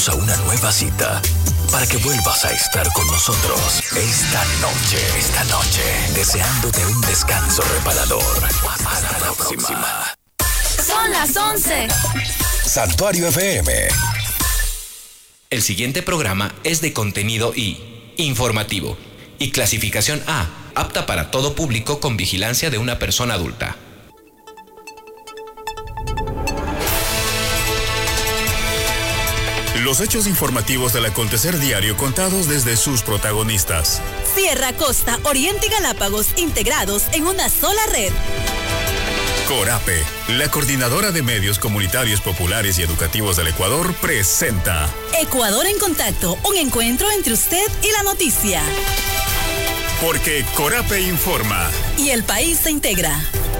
A una nueva cita para que vuelvas a estar con nosotros esta noche, deseándote un descanso reparador. Hasta la próxima. Son las 11. Santuario FM. El siguiente programa es de contenido informativo y clasificación A, apta para todo público con vigilancia de una persona adulta. Los hechos informativos del acontecer diario contados desde sus protagonistas. Sierra, Costa, Oriente y Galápagos integrados en una sola red. Corape, la coordinadora de medios comunitarios populares y educativos del Ecuador, presenta Ecuador en Contacto, un encuentro entre usted y la noticia. Porque Corape informa. Y el país se integra.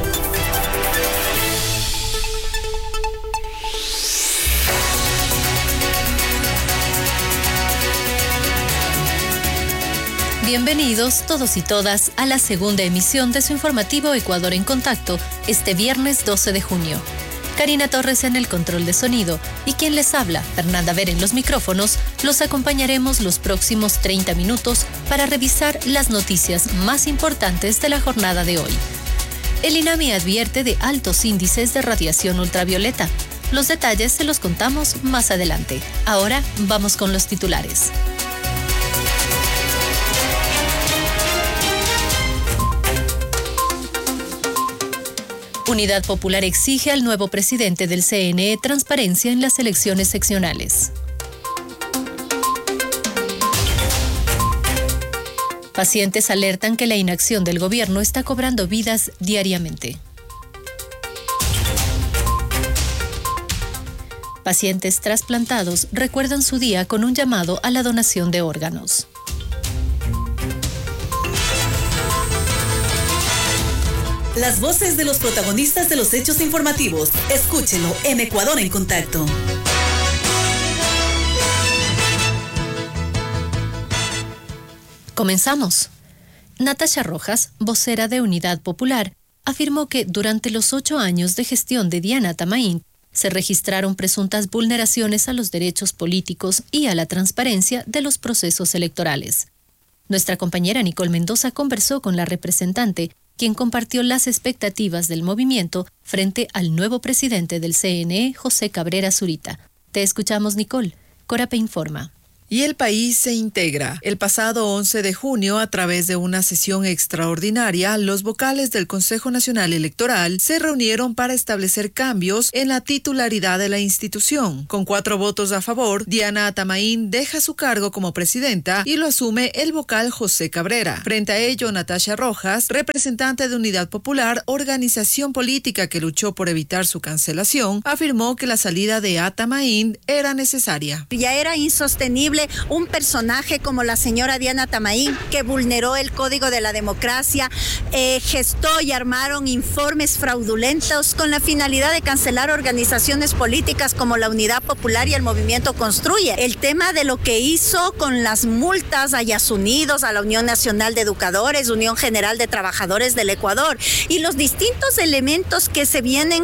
Bienvenidos todos y todas a la segunda emisión de su informativo Ecuador en Contacto, este viernes 12 de junio. Karina Torres en el control de sonido y quien les habla, Fernanda Ver en los micrófonos, los acompañaremos los próximos 30 minutos para revisar las noticias más importantes de la jornada de hoy. El INAMI advierte de altos índices de radiación ultravioleta. Los detalles se los contamos más adelante. Ahora vamos con los titulares. Unidad Popular exige al nuevo presidente del CNE transparencia en las elecciones seccionales. Pacientes alertan que la inacción del gobierno está cobrando vidas diariamente. Pacientes trasplantados recuerdan su día con un llamado a la donación de órganos. Las voces de los protagonistas de los hechos informativos. Escúchelo en Ecuador en Contacto. Comenzamos. Natasha Rojas, vocera de Unidad Popular, afirmó que durante los 8 años de gestión de Diana Tamaín se registraron presuntas vulneraciones a los derechos políticos y a la transparencia de los procesos electorales. Nuestra compañera Nicole Mendoza conversó con la representante, quien compartió las expectativas del movimiento frente al nuevo presidente del CNE, José Cabrera Zurita. Te escuchamos, Nicole. Corape informa. Y el país se integra. El pasado 11 de junio, a través de una sesión extraordinaria, los vocales del Consejo Nacional Electoral se reunieron para establecer cambios en la titularidad de la institución. Con 4 votos a favor, Diana Tamaín deja su cargo como presidenta y lo asume el vocal José Cabrera. Frente a ello, Natasha Rojas, representante de Unidad Popular, organización política que luchó por evitar su cancelación, afirmó que la salida de Atamaín era necesaria. Ya era insostenible un personaje como la señora Diana Tamaín, que vulneró el Código de la Democracia, gestó y armaron informes fraudulentos con la finalidad de cancelar organizaciones políticas como la Unidad Popular y el Movimiento Construye. El tema de lo que hizo con las multas a Yasunidos, a la Unión Nacional de Educadores, Unión General de Trabajadores del Ecuador, y los distintos elementos que se venían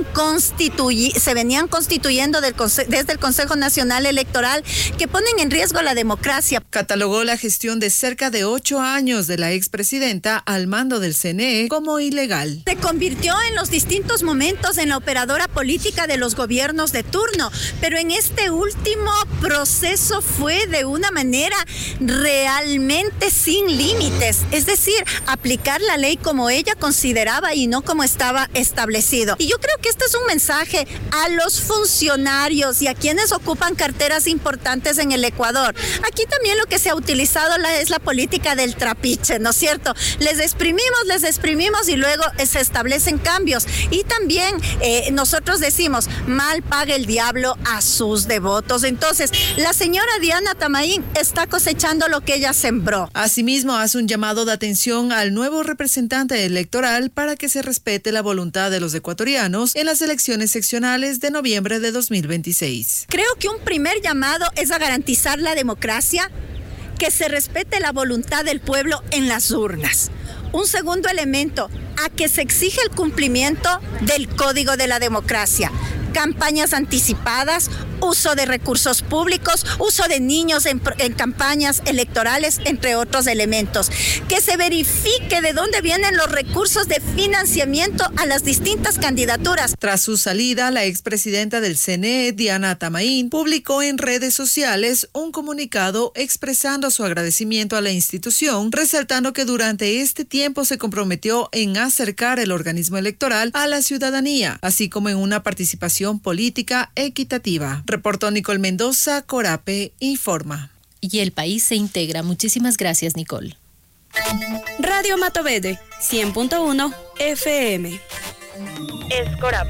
constituyendo desde el Consejo Nacional Electoral, que ponen en riesgo la democracia. Catalogó la gestión de cerca de 8 años de la expresidenta al mando del CNE como ilegal. Se convirtió en los distintos momentos en la operadora política de los gobiernos de turno, pero en este último proceso fue de una manera realmente sin límites, es decir, aplicar la ley como ella consideraba y no como estaba establecido. Y yo creo que este es un mensaje a los funcionarios y a quienes ocupan carteras importantes en el Ecuador. Aquí también lo que se ha utilizado es la política del trapiche, ¿no es cierto? Les exprimimos y luego se establecen cambios. Y también nosotros decimos, mal paga el diablo a sus devotos. Entonces, la señora Diana Tamaín está cosechando lo que ella sembró. Asimismo, hace un llamado de atención al nuevo representante electoral para que se respete la voluntad de los ecuatorianos en las elecciones seccionales de noviembre de 2026. Creo que un primer llamado es a garantizar la democracia, que se respete la voluntad del pueblo en las urnas. Un segundo elemento, a que se exige el cumplimiento del Código de la Democracia. Campañas anticipadas uso de recursos públicos, uso de niños en campañas electorales, entre otros elementos. Que se verifique de dónde vienen los recursos de financiamiento a las distintas candidaturas. Tras su salida, la expresidenta del CNE, Diana Tamaín, publicó en redes sociales un comunicado expresando su agradecimiento a la institución, resaltando que durante este tiempo se comprometió en acercar el organismo electoral a la ciudadanía, así como en una participación política equitativa. Reportó Nicole Mendoza, Corape Informa. Y el país se integra. Muchísimas gracias, Nicole. Radio Matovede, 100.1 FM. Es Corape.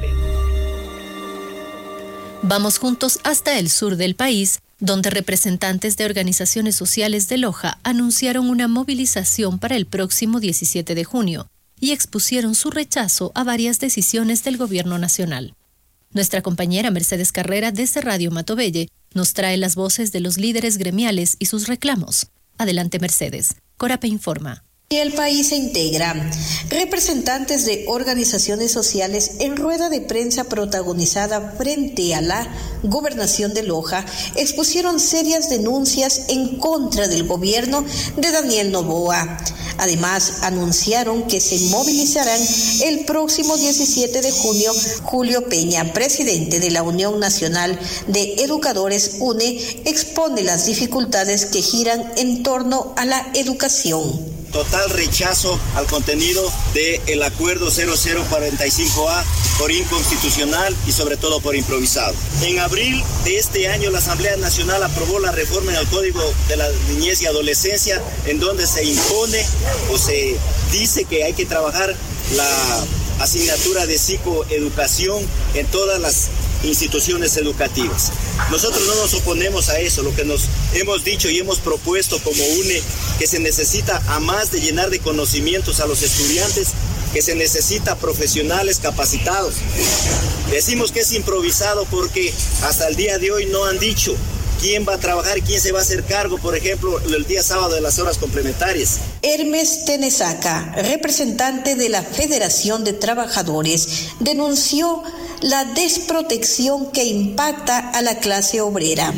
Vamos juntos hasta el sur del país, donde representantes de organizaciones sociales de Loja anunciaron una movilización para el próximo 17 de junio y expusieron su rechazo a varias decisiones del gobierno nacional. Nuestra compañera Mercedes Carrera desde Radio Matovelle nos trae las voces de los líderes gremiales y sus reclamos. Adelante, Mercedes. Corape Informa. Y el país se integra. Representantes de organizaciones sociales en rueda de prensa protagonizada frente a la gobernación de Loja expusieron serias denuncias en contra del gobierno de Daniel Noboa. Además, anunciaron que se movilizarán el próximo 17 de junio. Julio Peña, presidente de la Unión Nacional de Educadores UNE, expone las dificultades que giran en torno a la educación. Total rechazo al contenido del acuerdo 0045A por inconstitucional y sobre todo por improvisado. En abril de este año la Asamblea Nacional aprobó la reforma en el Código de la Niñez y Adolescencia, en donde se impone o se dice que hay que trabajar la asignatura de psicoeducación en todas las instituciones educativas. Nosotros no nos oponemos a eso. Lo que nos hemos dicho y hemos propuesto como UNE, que se necesita, a más de llenar de conocimientos a los estudiantes, que se necesita profesionales capacitados. Decimos que es improvisado porque hasta el día de hoy no han dicho quién va a trabajar, quién se va a hacer cargo, por ejemplo, el día sábado de las horas complementarias. Hermes Tenesaca, representante de la Federación de Trabajadores, denunció la desprotección que impacta a la clase obrera.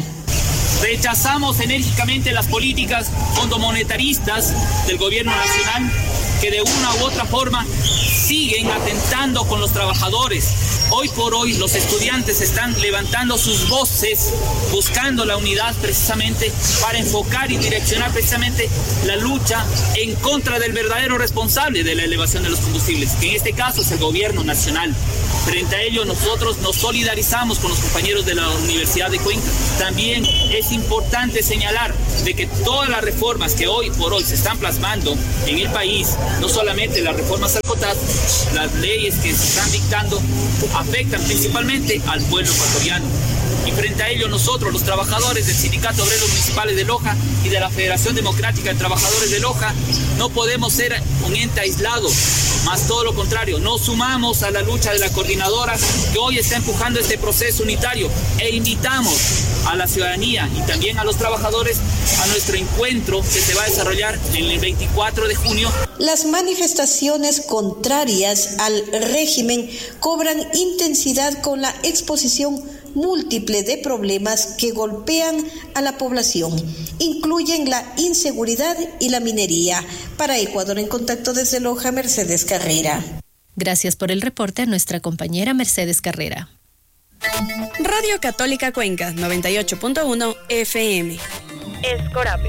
Rechazamos enérgicamente las políticas fondomonetaristas del gobierno nacional que de una u otra forma siguen atentando con los trabajadores. Hoy por hoy los estudiantes están levantando sus voces, buscando la unidad precisamente para enfocar y direccionar precisamente la lucha en contra del verdadero responsable de la elevación de los combustibles, que en este caso es el gobierno nacional. Frente a ello, nosotros nos solidarizamos con los compañeros de la Universidad de Cuenca. También es importante señalar de que todas las reformas que hoy por hoy se están plasmando en el país, no solamente las reformas al COTAD, las leyes que se están dictando, afectan principalmente al pueblo ecuatoriano. Y frente a ello, nosotros, los trabajadores del Sindicato Obrero Municipal de Loja y de la Federación Democrática de Trabajadores de Loja, no podemos ser un ente aislado, más todo lo contrario, nos sumamos a la lucha de la coordinadora que hoy está empujando este proceso unitario e invitamos a la ciudadanía y también a los trabajadores a nuestro encuentro que se va a desarrollar en el 24 de junio. Las manifestaciones contrarias al régimen cobran intensidad con la exposición múltiple de problemas que golpean a la población. Incluyen la inseguridad y la minería. Para Ecuador en Contacto desde Loja, Mercedes Carrera. Gracias por el reporte a nuestra compañera Mercedes Carrera. Radio Católica Cuenca, 98.1 FM. Es Corape.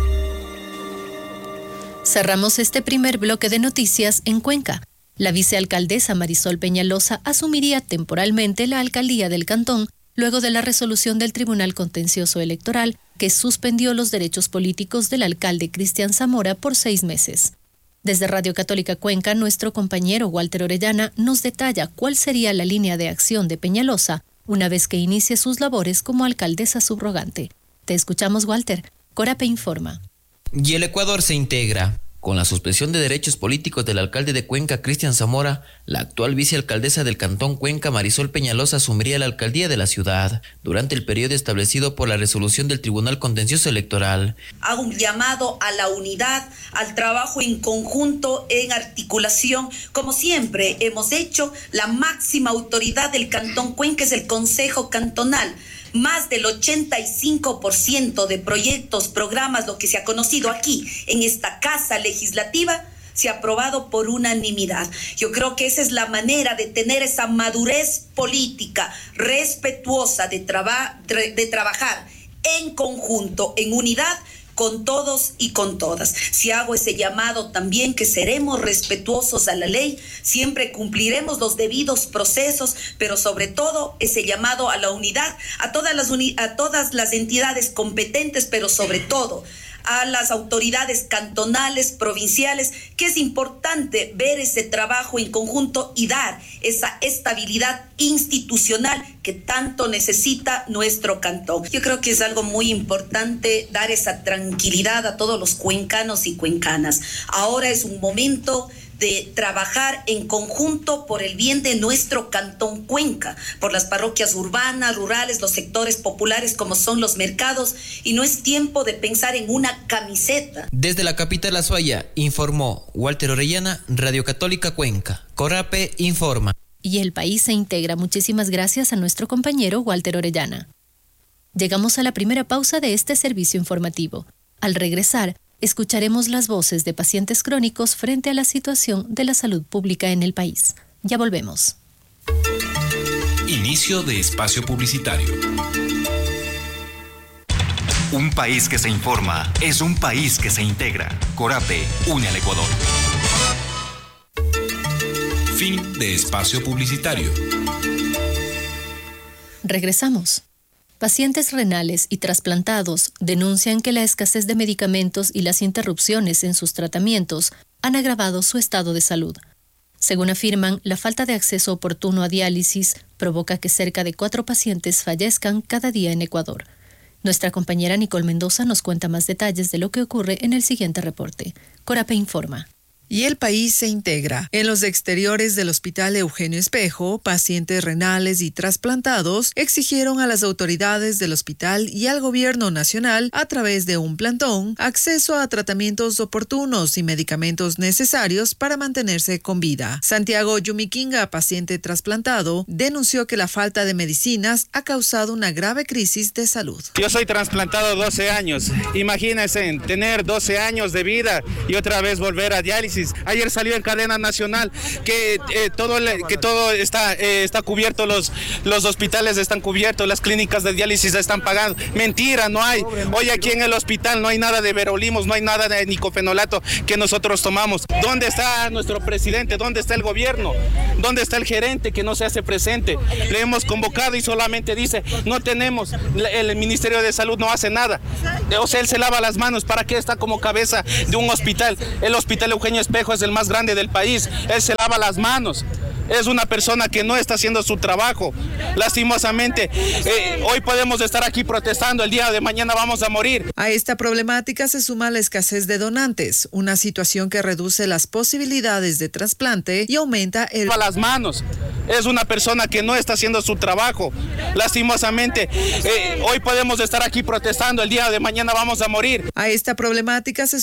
Cerramos este primer bloque de noticias en Cuenca. La vicealcaldesa Marisol Peñalosa asumiría temporalmente la alcaldía del cantón luego de la resolución del Tribunal Contencioso Electoral que suspendió los derechos políticos del alcalde Cristian Zamora por 6 meses. Desde Radio Católica Cuenca, nuestro compañero Walter Orellana nos detalla cuál sería la línea de acción de Peñalosa una vez que inicie sus labores como alcaldesa subrogante. Te escuchamos, Walter. Corape Informa. Y el Ecuador se integra. Con la suspensión de derechos políticos del alcalde de Cuenca, Cristian Zamora, la actual vicealcaldesa del Cantón Cuenca, Marisol Peñalosa, asumiría la alcaldía de la ciudad durante el periodo establecido por la resolución del Tribunal Contencioso Electoral. Hago un llamado a la unidad, al trabajo en conjunto, en articulación, como siempre hemos hecho. La máxima autoridad del Cantón Cuenca es el Consejo Cantonal. más del 85% de proyectos, programas, lo que se ha conocido aquí en esta casa legislativa, se ha aprobado por unanimidad. Yo creo que esa es la manera de tener esa madurez política respetuosa de trabajar en conjunto, en unidad, con todos y con todas. Si hago ese llamado también, que seremos respetuosos a la ley, siempre cumpliremos los debidos procesos, pero sobre todo ese llamado a la unidad, a todas las entidades competentes, pero sobre todo a las autoridades cantonales, provinciales, que es importante ver ese trabajo en conjunto y dar esa estabilidad institucional que tanto necesita nuestro cantón. Yo creo que es algo muy importante dar esa tranquilidad a todos los cuencanos y cuencanas. Ahora es un momento de trabajar en conjunto por el bien de nuestro cantón Cuenca, por las parroquias urbanas, rurales, los sectores populares como son los mercados, y no es tiempo de pensar en una camiseta. Desde la capital Azuaya, informó Walter Orellana, Radio Católica Cuenca. Corape informa. Y el país se integra. Muchísimas gracias a nuestro compañero Walter Orellana. Llegamos a la primera pausa de este servicio informativo. Al regresar, escucharemos las voces de pacientes crónicos frente a la situación de la salud pública en el país. Ya volvemos. Inicio de espacio publicitario. Un país que se informa es un país que se integra. Corape une al Ecuador. Fin de espacio publicitario. Regresamos. Pacientes renales y trasplantados denuncian que la escasez de medicamentos y las interrupciones en sus tratamientos han agravado su estado de salud. Según afirman, la falta de acceso oportuno a diálisis provoca que cerca de 4 pacientes fallezcan cada día en Ecuador. Nuestra compañera Nicole Mendoza nos cuenta más detalles de lo que ocurre en el siguiente reporte. Corape informa. Y el país se integra. En los exteriores del Hospital Eugenio Espejo, pacientes renales y trasplantados exigieron a las autoridades del hospital y al gobierno nacional, a través de un plantón, acceso a tratamientos oportunos y medicamentos necesarios para mantenerse con vida. Santiago Yumiquinga, paciente trasplantado, denunció que la falta de medicinas ha causado una grave crisis de salud. Yo soy trasplantado 12 años. Imagínense tener 12 años de vida y otra vez volver a diálisis. Ayer salió en cadena nacional que todo está cubierto, los hospitales están cubiertos, las clínicas de diálisis están pagando. Mentira, no hay. Hoy aquí en el hospital no hay nada de verolimos, no hay nada de nicofenolato que nosotros tomamos. ¿Dónde está nuestro presidente? ¿Dónde está el gobierno? ¿Dónde está el gerente que no se hace presente? Le hemos convocado y solamente dice, no tenemos, el Ministerio de Salud no hace nada. O sea, él se lava las manos. ¿Para qué está como cabeza de un hospital? El Hospital Eugenio Espejo es el más grande del país. Él se lava las manos. Es una persona que no está haciendo su trabajo. Lastimosamente, hoy podemos estar aquí protestando, el día de mañana vamos a morir. A esta problemática se suma la escasez de donantes, una situación que reduce las posibilidades de trasplante y aumenta el... las manos. Es una persona que no está haciendo su trabajo. Lastimosamente, hoy podemos estar aquí protestando, el día de mañana vamos a morir. A esta problemática se